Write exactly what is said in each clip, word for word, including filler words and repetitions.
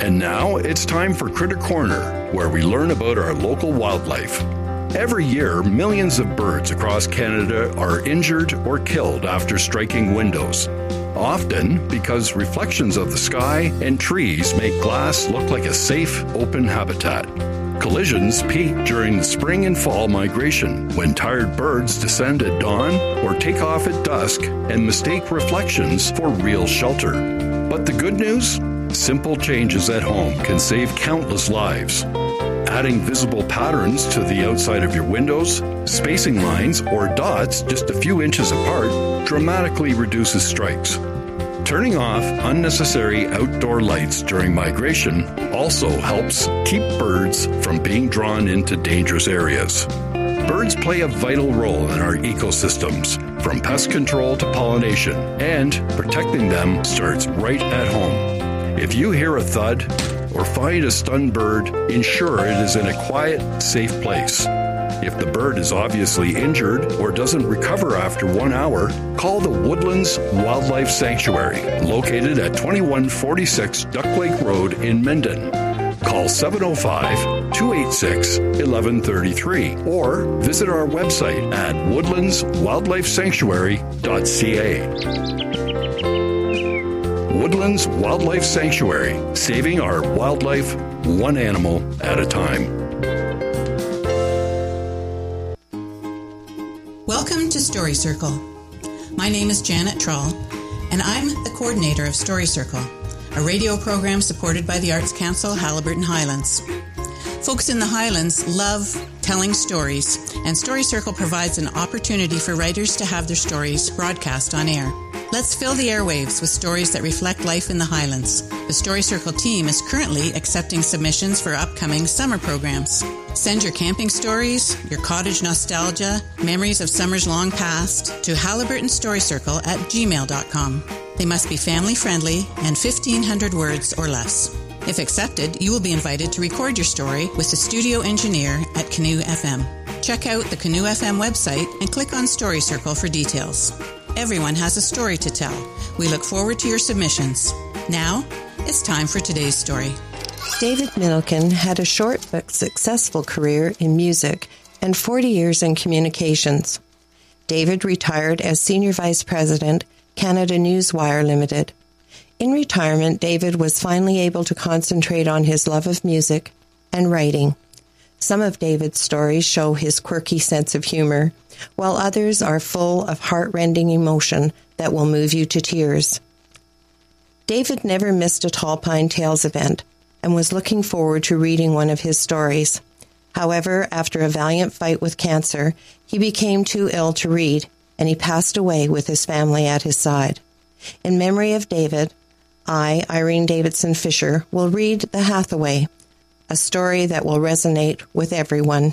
And now it's time for Critter Corner, where we learn about our local wildlife. Every year, millions of birds across Canada are injured or killed after striking windows. Often because reflections of the sky and trees make glass look like a safe, open habitat. Collisions peak during the spring and fall migration, when tired birds descend at dawn or take off at dusk and mistake reflections for real shelter. But the good news? Simple changes at home can save countless lives. Adding visible patterns to the outside of your windows, spacing lines, or dots just a few inches apart dramatically reduces strikes. Turning off unnecessary outdoor lights during migration also helps keep birds from being drawn into dangerous areas. Birds play a vital role in our ecosystems, from pest control to pollination, and protecting them starts right at home. If you hear a thud or find a stunned bird, ensure it is in a quiet, safe place. If the bird is obviously injured or doesn't recover after one hour, call the Woodlands Wildlife Sanctuary, located at twenty-one forty-six Duck Lake Road in Mendon. Call seven oh five, two eight six, one one three three or visit our website at woodlands wildlife sanctuary dot c a. Woodlands Wildlife Sanctuary, saving our wildlife one animal at a time. Welcome to Story Circle. My name is Janet Trull, and I'm the coordinator of Story Circle, a radio program supported by the Arts Council Haliburton Highlands. Folks in the Highlands love telling stories, and Story Circle provides an opportunity for writers to have their stories broadcast on air. Let's fill the airwaves with stories that reflect life in the Highlands. The Story Circle team is currently accepting submissions for upcoming summer programs. Send your camping stories, your cottage nostalgia, memories of summers long past to Haliburton Story Circle at gmail dot com. They must be family friendly and fifteen hundred words or less. If accepted, you will be invited to record your story with the studio engineer at Canoe F M. Check out the Canoe F M website and click on Story Circle for details. Everyone has a story to tell. We look forward to your submissions. Now, it's time for today's story. David Middleton had a short but successful career in music and forty years in communications. David retired as Senior Vice President, Canada Newswire Limited. In retirement, David was finally able to concentrate on his love of music and writing. Some of David's stories show his quirky sense of humor, while others are full of heart-rending emotion that will move you to tears. David never missed a Tall Pine Tales event and was looking forward to reading one of his stories. However, after a valiant fight with cancer, he became too ill to read, and he passed away with his family at his side. In memory of David, I, Irene Davidson Fisher, will read The Hathaway, a story that will resonate with everyone.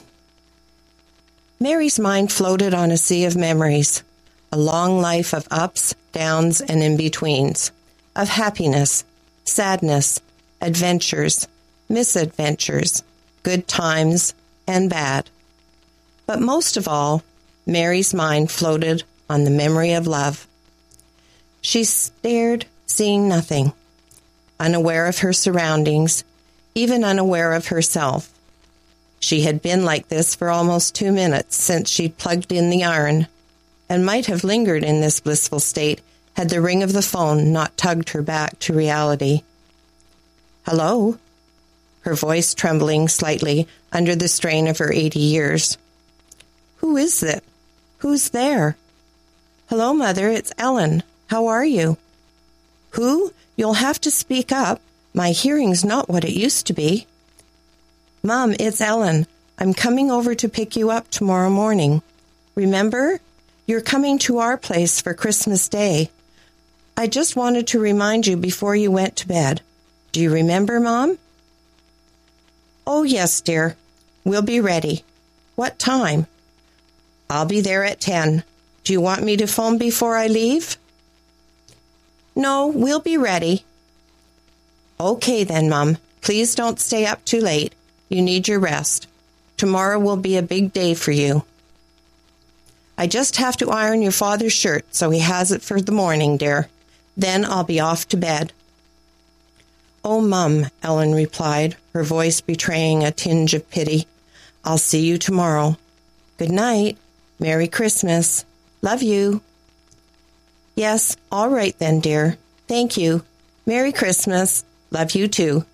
Mary's mind floated on a sea of memories, a long life of ups, downs, and in-betweens, of happiness, sadness, adventures, misadventures, good times, and bad. But most of all, Mary's mind floated on the memory of love. She stared, seeing nothing, unaware of her surroundings, even unaware of herself. She had been like this for almost two minutes since she'd plugged in the iron, and might have lingered in this blissful state had the ring of the phone not tugged her back to reality. Hello? Her voice trembling slightly under the strain of her eighty years. Who is it? Who's there? Hello, Mother, it's Ellen. How are you? Who? You'll have to speak up. My hearing's not what it used to be. Mom, it's Ellen. I'm coming over to pick you up tomorrow morning. Remember? You're coming to our place for Christmas Day. I just wanted to remind you before you went to bed. Do you remember, Mom? Oh, yes, dear. We'll be ready. What time? I'll be there at ten. Do you want me to phone before I leave? No, we'll be ready. Okay then, Mom. Please don't stay up too late. You need your rest. Tomorrow will be a big day for you. I just have to iron your father's shirt so he has it for the morning, dear. Then I'll be off to bed. "Oh, Mum," Ellen replied, her voice betraying a tinge of pity. "I'll see you tomorrow. Good night. Merry Christmas. Love you." "Yes, all right then, dear. Thank you. Merry Christmas. Love you too."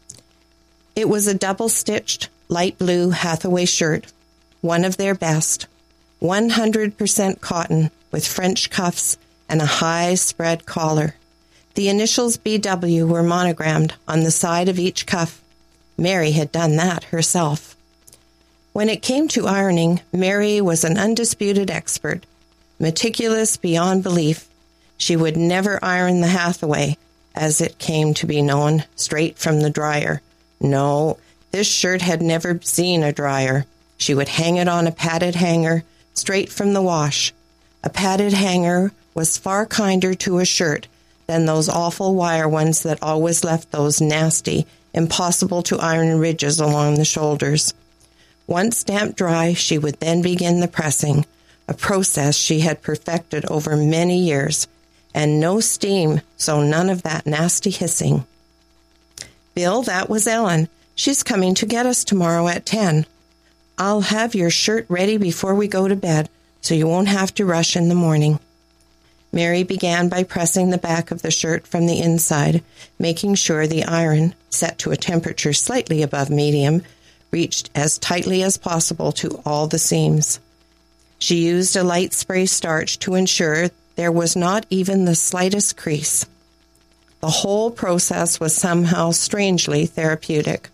It was a double-stitched, light blue Hathaway shirt, one of their best, one hundred percent cotton with French cuffs and a high-spread collar. The initials B W were monogrammed on the side of each cuff. Mary had done that herself. When it came to ironing, Mary was an undisputed expert, meticulous beyond belief. She would never iron the Hathaway, as it came to be known, straight from the dryer. No, this shirt had never seen a dryer. She would hang it on a padded hanger, straight from the wash. A padded hanger was far kinder to a shirt than those awful wire ones that always left those nasty, impossible to iron ridges along the shoulders. Once stamped dry, she would then begin the pressing, a process she had perfected over many years, and no steam, so none of that nasty hissing. "Bill, that was Ellen. She's coming to get us tomorrow at ten. I'll have your shirt ready before we go to bed, so you won't have to rush in the morning." Mary began by pressing the back of the shirt from the inside, making sure the iron, set to a temperature slightly above medium, reached as tightly as possible to all the seams. She used a light spray starch to ensure there was not even the slightest crease. The whole process was somehow strangely therapeutic.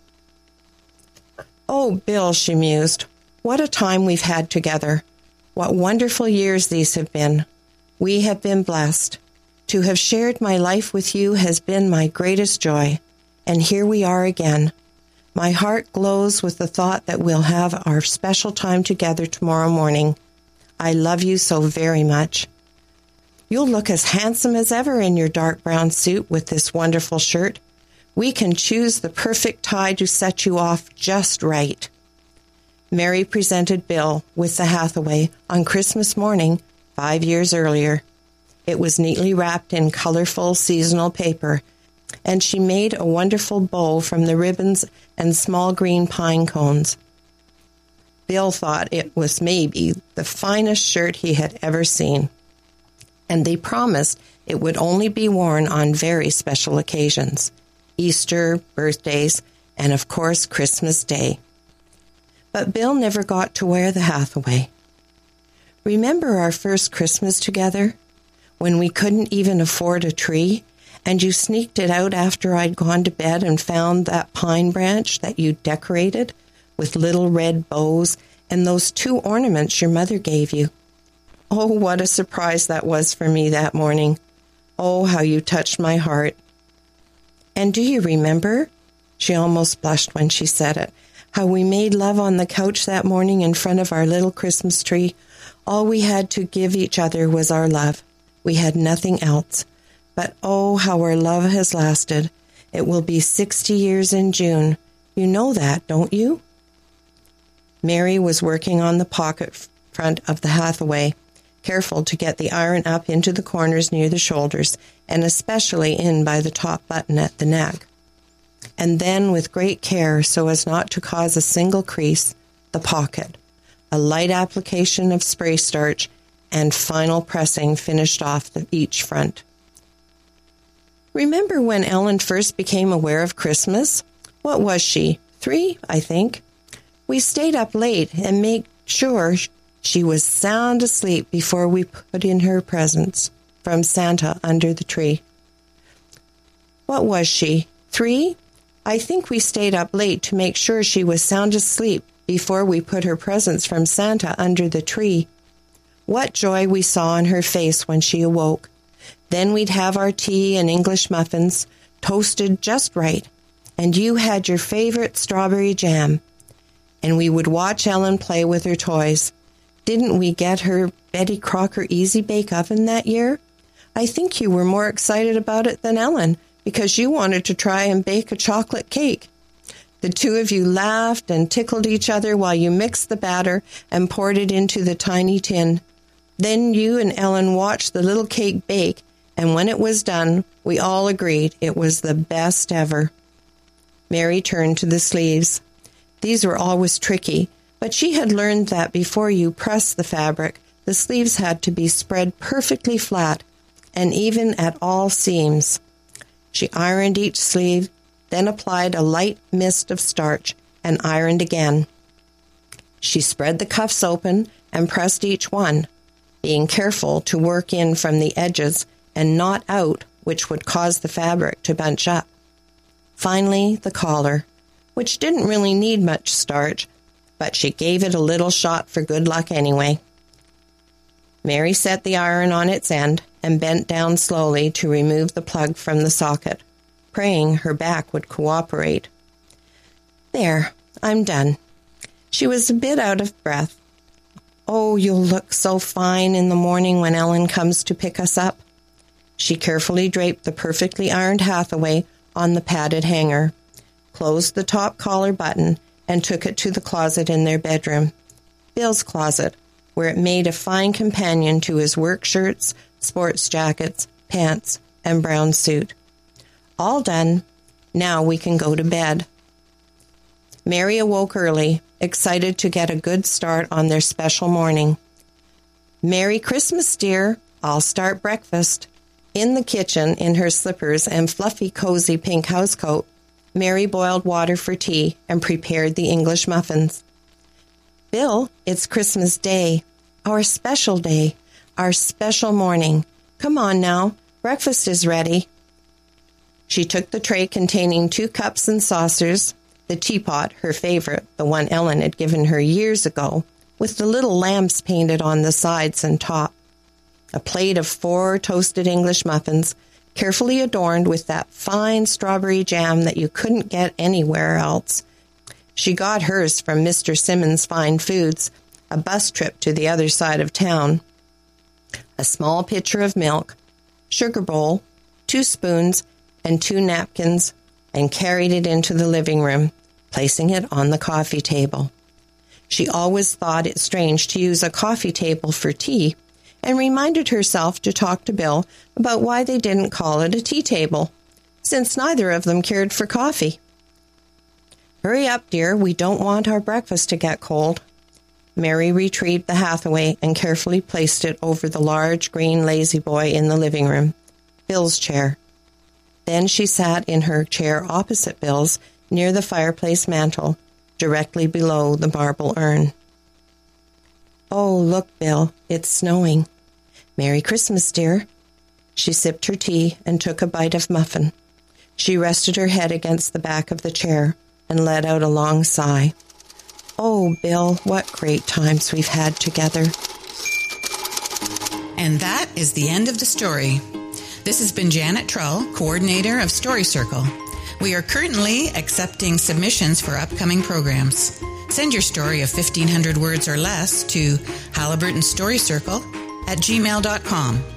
"Oh, Bill," she mused, "what a time we've had together. What wonderful years these have been. We have been blessed. To have shared my life with you has been my greatest joy. And here we are again. My heart glows with the thought that we'll have our special time together tomorrow morning. I love you so very much. You'll look as handsome as ever in your dark brown suit with this wonderful shirt. We can choose the perfect tie to set you off just right." Mary presented Bill with the Hathaway on Christmas morning five years earlier. It was neatly wrapped in colorful seasonal paper, and she made a wonderful bow from the ribbons and small green pine cones. Bill thought it was maybe the finest shirt he had ever seen, and they promised it would only be worn on very special occasions, Easter, birthdays, and of course Christmas Day. But Bill never got to wear the Hathaway. "Remember our first Christmas together, when we couldn't even afford a tree, and you sneaked it out after I'd gone to bed and found that pine branch that you decorated with little red bows and those two ornaments your mother gave you? Oh, what a surprise that was for me that morning. Oh, how you touched my heart. And do you remember," she almost blushed when she said it, "how we made love on the couch that morning in front of our little Christmas tree? All we had to give each other was our love. We had nothing else. But oh, how our love has lasted. It will be sixty years in June. You know that, don't you?" Mary was working on the pocket front of the Hathaway, careful to get the iron up into the corners near the shoulders, and especially in by the top button at the neck. And then, with great care, so as not to cause a single crease, the pocket. A light application of spray starch, and final pressing finished off the, each front. "Remember when Ellen first became aware of Christmas? What was she? Three, I think. We stayed up late and made sure she was sound asleep before we put in her presents from Santa under the tree." "What was she? Three? I think we stayed up late to make sure she was sound asleep before we put her presents from Santa under the tree. What joy we saw on her face when she awoke. Then we'd have our tea and English muffins, toasted just right, and you had your favorite strawberry jam. And we would watch Ellen play with her toys. Didn't we get her Betty Crocker Easy Bake Oven that year? I think you were more excited about it than Ellen, because you wanted to try and bake a chocolate cake. The two of you laughed and tickled each other while you mixed the batter and poured it into the tiny tin. Then you and Ellen watched the little cake bake, and when it was done, we all agreed it was the best ever. Mary turned to the sleeves. These were always tricky, but she had learned that before you press the fabric, the sleeves had to be spread perfectly flat and even at all seams. She ironed each sleeve, then applied a light mist of starch and ironed again. She spread the cuffs open and pressed each one, being careful to work in from the edges and not out, which would cause the fabric to bunch up. Finally, the collar, which didn't really need much starch, but she gave it a little shot for good luck anyway. Mary set the iron on its end and bent down slowly to remove the plug from the socket, praying her back would cooperate. There, I'm done. She was a bit out of breath. Oh, you'll look so fine in the morning when Ellen comes to pick us up. She carefully draped the perfectly ironed Hathaway on the padded hanger, closed the top collar button, and took it to the closet in their bedroom, Bill's closet, where it made a fine companion to his work shirts, sports jackets, pants, and brown suit. All done. Now we can go to bed. Mary awoke early, excited to get a good start on their special morning. Merry Christmas, dear. I'll start breakfast. In the kitchen, in her slippers and fluffy, cozy pink housecoat, Mary boiled water for tea and prepared the English muffins. Bill, it's Christmas Day, our special day, our special morning. Come on now, breakfast is ready. She took the tray containing two cups and saucers, the teapot, her favorite, the one Ellen had given her years ago, with the little lamps painted on the sides and top, a plate of four toasted English muffins, carefully adorned with that fine strawberry jam that you couldn't get anywhere else. She got hers from Mister Simmons' Fine Foods, a bus trip to the other side of town. A small pitcher of milk, sugar bowl, two spoons, and two napkins, and carried it into the living room, placing it on the coffee table. She always thought it strange to use a coffee table for tea, and reminded herself to talk to Bill about why they didn't call it a tea table, since neither of them cared for coffee. Hurry up, dear, we don't want our breakfast to get cold. Mary retrieved the Hathaway and carefully placed it over the large green lazy-boy in the living room, Bill's chair. Then she sat in her chair opposite Bill's, near the fireplace mantel, directly below the marble urn. Oh, look, Bill, it's snowing. Merry Christmas, dear. She sipped her tea and took a bite of muffin. She rested her head against the back of the chair and let out a long sigh. Oh, Bill, what great times we've had together. And that is the end of the story. This has been Janet Trull, coordinator of Story Circle. We are currently accepting submissions for upcoming programs. Send your story of fifteen hundred words or less to Halliburton Story Circle at gmail dot com.